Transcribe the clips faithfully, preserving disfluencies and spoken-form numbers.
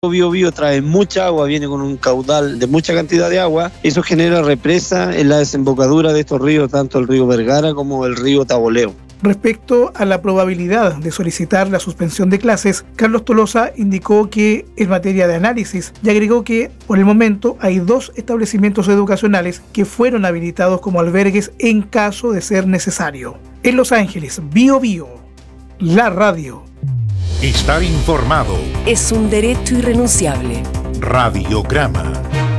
Biobío trae mucha agua, viene con un caudal de mucha cantidad de agua. Eso genera represa en la desembocadura de estos ríos, tanto el río Vergara como el río Taboleo. Respecto a la probabilidad de solicitar la suspensión de clases, Carlos Tolosa indicó que es materia de análisis y agregó que por el momento hay dos establecimientos educacionales que fueron habilitados como albergues en caso de ser necesario. En Los Ángeles, Biobío, la radio. Estar informado es un derecho irrenunciable. Radiograma.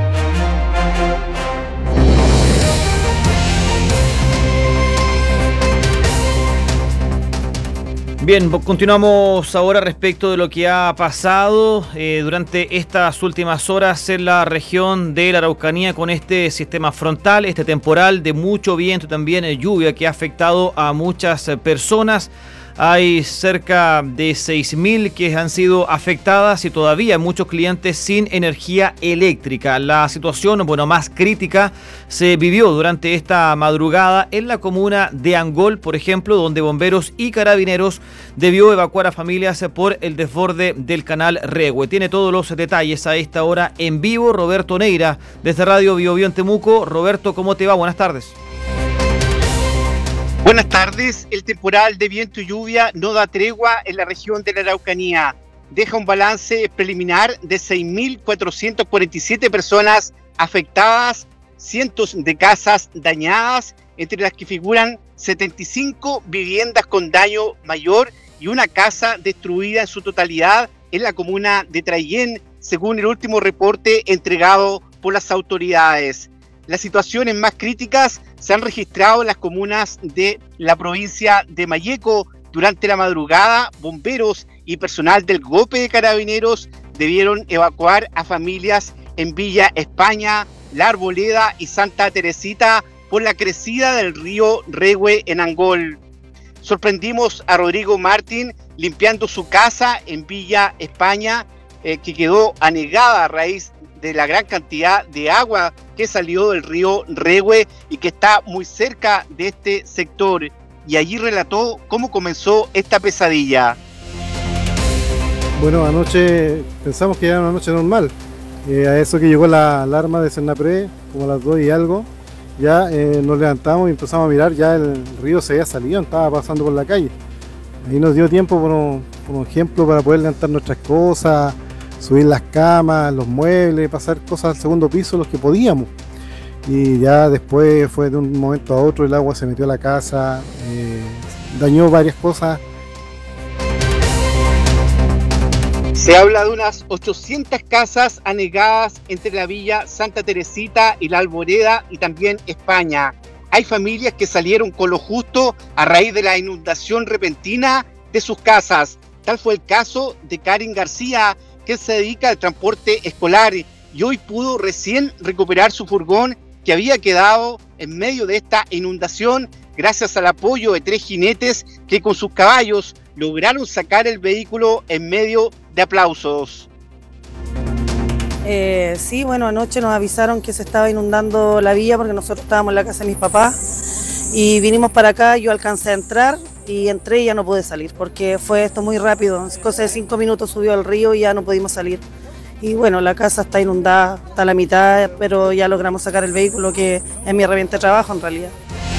Bien, continuamos ahora respecto de lo que ha pasado eh, durante estas últimas horas en la región de la Araucanía con este sistema frontal, este temporal de mucho viento y también eh, lluvia que ha afectado a muchas eh, personas. Hay cerca de seis mil que han sido afectadas y todavía muchos clientes sin energía eléctrica. La situación, bueno, más crítica se vivió durante esta madrugada en la comuna de Angol, por ejemplo, donde bomberos y carabineros debió evacuar a familias por el desborde del canal Rehue. Tiene todos los detalles a esta hora en vivo Roberto Neira desde Radio Biobío en Temuco. Roberto, ¿cómo te va? Buenas tardes. Buenas tardes. El temporal de viento y lluvia no da tregua en la región de la Araucanía. Deja un balance preliminar de seis mil cuatrocientas cuarenta y siete personas afectadas, cientos de casas dañadas, entre las que figuran setenta y cinco viviendas con daño mayor y una casa destruida en su totalidad en la comuna de Traillén, según el último reporte entregado por las autoridades. Las situaciones más críticas se han registrado en las comunas de la provincia de Malleco. Durante la madrugada, bomberos y personal del G O P de Carabineros debieron evacuar a familias en Villa España, La Arboleda y Santa Teresita por la crecida del río Rehue en Angol. Sorprendimos a Rodrigo Martín limpiando su casa en Villa España, eh, que quedó anegada a raíz de la gran cantidad de agua que salió del río Rehue y que está muy cerca de este sector. Y allí relató cómo comenzó esta pesadilla. Bueno, anoche pensamos que era una noche normal. Eh, a eso que llegó la alarma de Senapred, como a las dos y algo, ya eh, nos levantamos y empezamos a mirar, ya el río se había salido, estaba pasando por la calle. Ahí nos dio tiempo, por un, por un ejemplo, para poder levantar nuestras cosas, subir las camas, los muebles, pasar cosas al segundo piso, los que podíamos. Y ya después fue de un momento a otro, el agua se metió a la casa, eh, dañó varias cosas. Se habla de unas ochocientas casas anegadas entre la villa Santa Teresita y La Arboleda y también España. Hay familias que salieron con lo justo a raíz de la inundación repentina de sus casas. Tal fue el caso de Karin García, que se dedica al transporte escolar y hoy pudo recién recuperar su furgón que había quedado en medio de esta inundación gracias al apoyo de tres jinetes que con sus caballos lograron sacar el vehículo en medio de aplausos. Eh, sí, bueno, anoche nos avisaron que se estaba inundando la villa porque nosotros estábamos en la casa de mis papás y vinimos para acá, yo alcancé a entrar y entré y ya no pude salir porque fue esto muy rápido, cosa de cinco minutos subió al río y ya no pudimos salir. Y bueno, la casa está inundada, está a la mitad, pero ya logramos sacar el vehículo, que es mi herramienta de trabajo en realidad.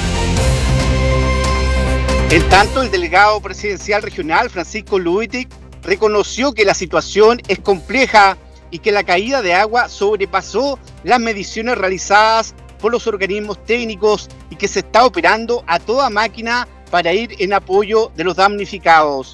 En tanto, el delegado presidencial regional, Francisco Luitic, reconoció que la situación es compleja y que la caída de agua sobrepasó las mediciones realizadas por los organismos técnicos y que se está operando a toda máquina para ir en apoyo de los damnificados.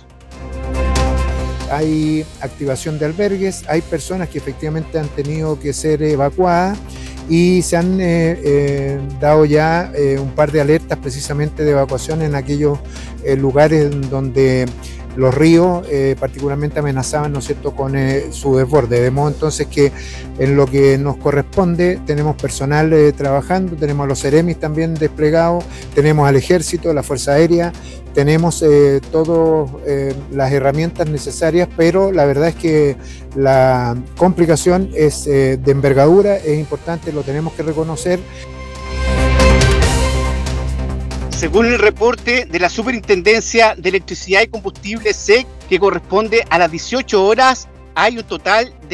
Hay activación de albergues, hay personas que efectivamente han tenido que ser evacuadas y se han eh, eh, dado ya eh, un par de alertas precisamente de evacuación en aquellos eh, lugares donde los ríos eh, particularmente amenazaban, ¿no es cierto?, con eh, su desborde. De modo entonces que en lo que nos corresponde tenemos personal eh, trabajando, tenemos a los Ceremis también desplegados, tenemos al Ejército, la Fuerza Aérea, tenemos eh, todas eh, las herramientas necesarias, pero la verdad es que la complicación es eh, de envergadura, es importante, lo tenemos que reconocer. Según el reporte de la Superintendencia de Electricidad y Combustible S E C, que corresponde a las dieciocho horas, hay un total de